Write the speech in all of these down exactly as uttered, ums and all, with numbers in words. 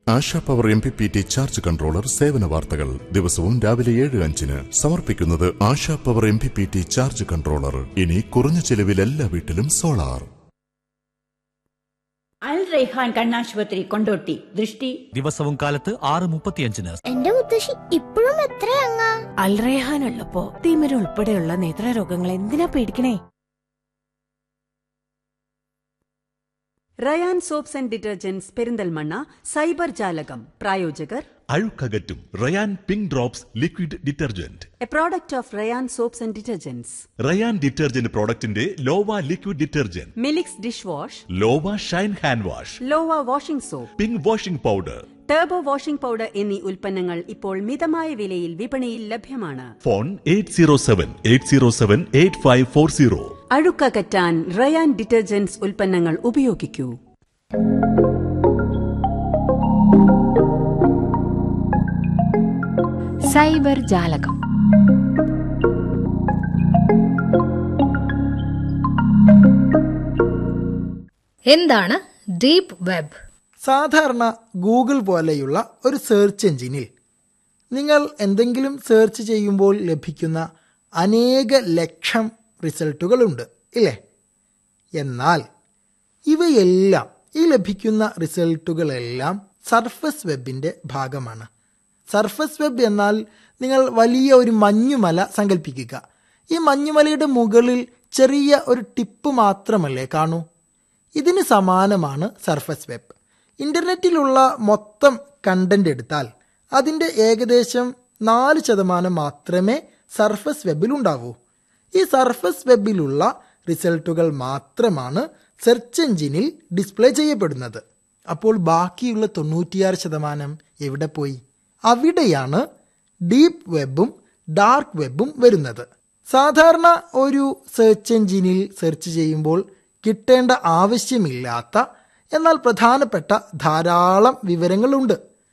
ASHA power M P P T charge controller സേവന വാർത്തകൾ ദിവസവും രാവിലെ ഏഴ് അഞ്ചിന് സമർപ്പിക്കുന്നത് ASHA power M P P T charge controller. ഇനി കുറഞ്ഞ ചെലവിൽ എല്ലാ വീട്ടിലും സോളാർ. അൽ റൈഹാൻ കണ്ണാശുപത്രി കൊണ്ടോട്ടി. ദൃഷ്ടി ദിവസവും കാലത്ത് ആറ് മുപ്പത്തിയഞ്ചിന്. എന്റെ മുത്തശ്ശി ഇപ്പോഴും എത്രയങ്ങാ? അൽ റൈഹാൻ ഉള്ളപ്പോ തിമിര ഉൾപ്പെടെയുള്ള നേത്രരോഗങ്ങൾ എന്തിനാ പേടിക്കണേ? Ryan soaps and detergents Perinthalmanna cyber ജാലകം പ്രായോജകർ അഴുക്കകറ്റും Ryan pink drops liquid detergent, A product of Ryan soaps and detergents. Ryan detergent പ്രോഡക്റ്റിന്റെ ലോവ liquid detergent, Milix dish wash, ലോവ Shine hand wash, ലോവ washing soap, pink washing powder, turbo washing powder എന്നീ ഉൽപ്പന്നങ്ങൾ ഇപ്പോൾ മിതമായ വിലയിൽ വിപണിയിൽ ലഭ്യമാണ്. Phone eight zero seven eight zero seven eight five four zero. അഴുക്കകറ്റാൻ Ryan detergents ഉൽപ്പന്നങ്ങൾ ഉപയോഗിക്കൂ. Cyber ജാലകം. എന്താണ് ഡീപ് വെബ്? സാധാരണ ഗൂഗിൾ പോലെയുള്ള ഒരു സെർച്ച് എഞ്ചിനിൽ നിങ്ങൾ എന്തെങ്കിലും സെർച്ച് ചെയ്യുമ്പോൾ ലഭിക്കുന്ന അനേക ലക്ഷം റിസൾട്ടുകളുണ്ട് ഇല്ലേ? എന്നാൽ ഇവയെല്ലാം, ഈ ലഭിക്കുന്ന റിസൾട്ടുകളെല്ലാം സർഫസ് വെബിൻ്റെ ഭാഗമാണ്. സർഫസ് വെബ് എന്നാൽ നിങ്ങൾ വലിയ ഒരു മഞ്ഞുമല സങ്കല്പിക്കുക. ഈ മഞ്ഞുമലയുടെ മുകളിൽ ചെറിയ ഒരു ടിപ്പ് മാത്രമല്ലേ കാണൂ? ഇതിന് സമാനമാണ് സർഫസ് വെബ്. ഇൻ്റർനെറ്റിലുള്ള മൊത്തം കണ്ടന്റ് എടുത്താൽ അതിൻ്റെ ഏകദേശം നാല് ശതമാനം മാത്രമേ സർഫസ് വെബിൽ ഉണ്ടാവൂ. ഈ സർഫസ് വെബിലുള്ള റിസൾട്ടുകൾ മാത്രമാണ് സെർച്ച് എഞ്ചിനിൽ ഡിസ്പ്ലേ ചെയ്യപ്പെടുന്നത്. അപ്പോൾ ബാക്കിയുള്ള തൊണ്ണൂറ്റിയാറ് ശതമാനം എവിടെ പോയി? അവിടെയാണ് ഡീപ്പ് വെബും ഡാർക്ക് വെബും വരുന്നത്. സാധാരണ ഒരു സെർച്ച് എഞ്ചിനിൽ സെർച്ച് ചെയ്യുമ്പോൾ കിട്ടേണ്ട ആവശ്യമില്ലാത്ത എന്നാൽ പ്രധാനപ്പെട്ട ധാരാളം വിവരങ്ങളുണ്ട്.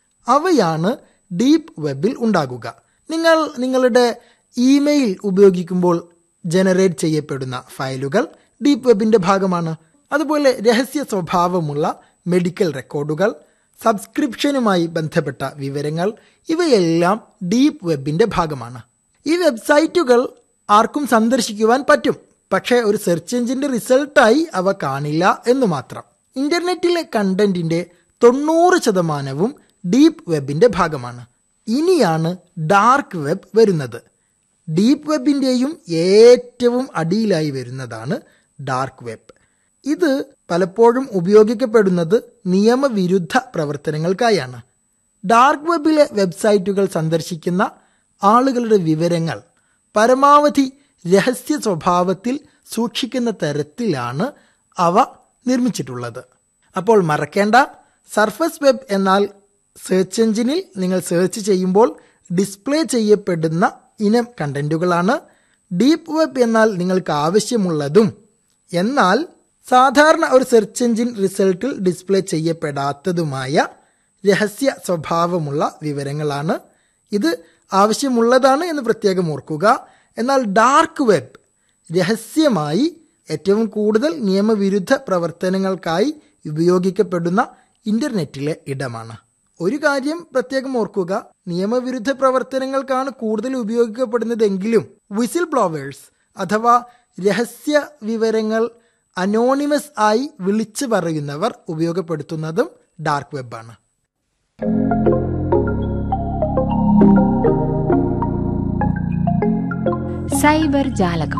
അവയാണ് ഡീപ്പ് വെബിൽ ഉണ്ടാകുക. നിങ്ങൾ നിങ്ങളുടെ ഇമെയിൽ ഉപയോഗിക്കുമ്പോൾ ജനറേറ്റ് ചെയ്യപ്പെടുന്ന ഫയലുകൾ ഡീപ്പ് വെബിൻ്റെ ഭാഗമാണ്. അതുപോലെ രഹസ്യ സ്വഭാവമുള്ള മെഡിക്കൽ റെക്കോർഡുകൾ, സബ്സ്ക്രിപ്ഷനുമായി ബന്ധപ്പെട്ട വിവരങ്ങൾ, ഇവയെല്ലാം ഡീപ്പ് വെബിൻ്റെ ഭാഗമാണ്. ഈ വെബ്സൈറ്റുകൾ ആർക്കും സന്ദർശിക്കുവാൻ പറ്റും, പക്ഷേ ഒരു സെർച്ച് എഞ്ചിൻ്റെ റിസൾട്ടായി അവ കാണില്ല എന്ന് മാത്രം. ഇൻ്റർനെറ്റിലെ കണ്ടന്റിൻ്റെ തൊണ്ണൂറ് ശതമാനവും ഡീപ്പ് വെബിൻ്റെ ഭാഗമാണ്. ഇനിയാണ് ഡാർക്ക് വെബ് വരുന്നത്. ഡീപ്പ് വെബിൻ്റെയും ഏറ്റവും അടിയിലായി വരുന്നതാണ് ഡാർക്ക് വെബ്. ഇത് പലപ്പോഴും ഉപയോഗിക്കപ്പെടുന്നത് നിയമവിരുദ്ധ പ്രവർത്തനങ്ങൾക്കായാണ്. ഡാർക്ക് വെബിലെ വെബ്സൈറ്റുകൾ സന്ദർശിക്കുന്ന ആളുകളുടെ വിവരങ്ങൾ പരമാവധി രഹസ്യ സ്വഭാവത്തിൽ സൂക്ഷിക്കുന്ന തരത്തിലാണ് അവ നിർമ്മിച്ചിട്ടുള്ളത്. അപ്പോൾ മറക്കേണ്ട, സർഫസ് വെബ് എന്നാൽ സെർച്ച് എഞ്ചിനിൽ നിങ്ങൾ സെർച്ച് ചെയ്യുമ്പോൾ ഡിസ്പ്ലേ ചെയ്യപ്പെടുന്ന ഇനം കണ്ടന്റുകളാണ്. ഡീപ്പ് വെബ് എന്നാൽ നിങ്ങൾക്ക് ആവശ്യമുള്ളതും എന്നാൽ സാധാരണ ഒരു സെർച്ച് എഞ്ചിൻ റിസൾട്ടിൽ ഡിസ്പ്ലേ ചെയ്യപ്പെടാത്തതുമായ രഹസ്യ സ്വഭാവമുള്ള വിവരങ്ങളാണ്. ഇത് ആവശ്യമുള്ളതാണ് എന്ന് പ്രത്യേകം ഓർക്കുക. എന്നാൽ ഡാർക്ക് വെബ് രഹസ്യമായി ഏറ്റവും കൂടുതൽ നിയമവിരുദ്ധ പ്രവർത്തനങ്ങൾക്കായി ഉപയോഗിക്കപ്പെടുന്ന ഇൻ്റർനെറ്റിലെ ഇടമാണ്. ഒരു കാര്യം പ്രത്യേകം ഓർക്കുക, നിയമവിരുദ്ധ പ്രവർത്തനങ്ങൾക്കാണ് കൂടുതൽ ഉപയോഗിക്കപ്പെടുന്നതെങ്കിലും വിസിൽ ബ്ലോവേഴ്സ് അഥവാ രഹസ്യ വിവരങ്ങൾ അനോണിമസ് ആയി വിളിച്ചു പറയുന്നവർ ഉപയോഗപ്പെടുത്തുന്നതും ഡാർക്ക് വെബാണ്. സൈബർ ജാലകം.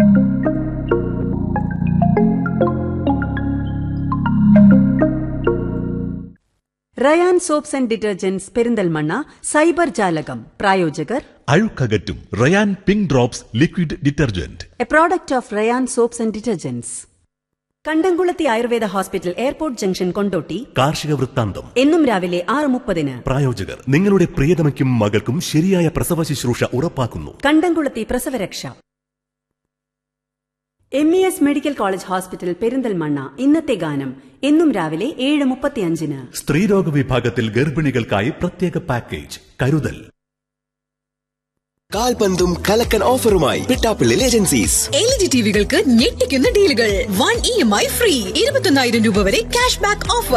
Ryan soaps and detergents Perinthalmanna cyber ജാലകം പ്രായോജകർ അഴുക്കകറ്റും Ryan pink drops liquid detergent, A product of Ryan soaps and detergents. കണ്ടംകുളത്തി Ayurveda hospital airport junction Kondotty. കാർഷിക വൃത്താന്തം എന്നും രാവിലെ ആറ് മുപ്പതിന്. പ്രായോജകർ നിങ്ങളുടെ പ്രിയതമയ്ക്കും മകൾക്കും ശരിയായ പ്രസവ ശുശ്രൂഷ ഉറപ്പാക്കുന്നു. കണ്ടംകുളത്തി പ്രസവരക്ഷ. M E S medical college hospital Perinthalmanna ഇന്നത്തെ ഗാനം എന്നും രാവിലെ ഏഴ് മുപ്പത്തിയഞ്ചിന്. സ്ത്രീരോഗ വിഭാഗത്തിൽ ഗർഭിണികൾക്കായി പ്രത്യേക പാക്കേജ് കരുതൽ. കാൽപന്തും കലക്കൻ ഓഫറുമായി Pittappilly agencies. L E D ടിവികൾക്ക് ഞെട്ടിക്കുന്ന ഡീലുകൾ. One E M I free. ഇരുപത്തൊന്നായിരം രൂപ വരെ ക്യാഷ് ബാക്ക് ഓഫർ.